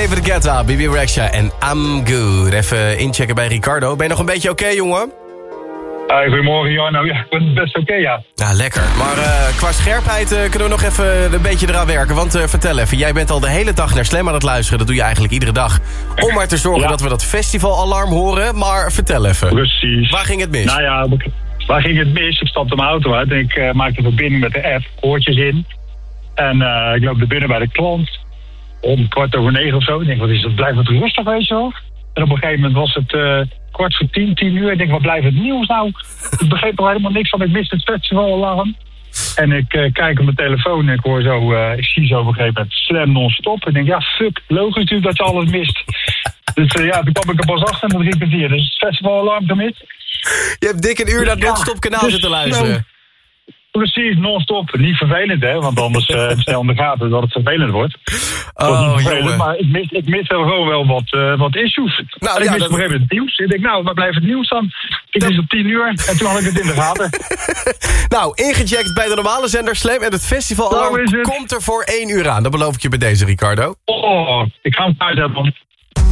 David Guetta, Bibi Rexha en I'm Good. Even inchecken bij Ricardo. Ben je nog een beetje oké, jongen? Goedemorgen, Jan. Nou ja, ik ben best oké, ja. Ja, lekker. Maar qua scherpheid kunnen we nog even een beetje eraan werken. Want vertel even, jij bent al de hele dag naar Slam aan het luisteren. Dat doe je eigenlijk iedere dag. Om maar te zorgen dat we dat festivalalarm horen. Maar vertel even. Precies. Waar ging het mis? Nou ja, waar ging het mis? Ik stapte mijn auto uit en ik maakte verbinding met de app. Oortjes in. En ik loop er binnen bij de klant. Om 9:15 of zo. Ik denk, wat is het? Blijft het rustig, weet je wel? En op een gegeven moment was het 9:45. Ik denk, wat blijft het nieuws nou? Ik begreep er helemaal niks van. Ik miste het festivalalarm. En ik kijk op mijn telefoon en ik hoor zo... ik zie zo op een gegeven moment Slam non-stop. En ik denk, ja, fuck. Logisch natuurlijk dat je alles mist. Dus toen kwam ik er pas achter en 3 kwartier. Dus het festivalalarm gemist. Je hebt dik een uur naar het non-stop kanaal zitten luisteren. Precies, non-stop. Niet vervelend, hè? Want anders snel in de gaten dat het vervelend wordt. Jongen. Maar ik mis er gewoon wel wat issues. Nou, ik mis op een gegeven moment het nieuws. Ik denk, nou, waar blijft het nieuws dan? Het is op 10:00 en toen had ik het in de gaten. Nou, ingecheckt bij de normale zender Slam. En het festival komt er voor 1 uur aan. Dat beloof ik je bij deze, Ricardo. Oh, ik ga hem thuis hebben.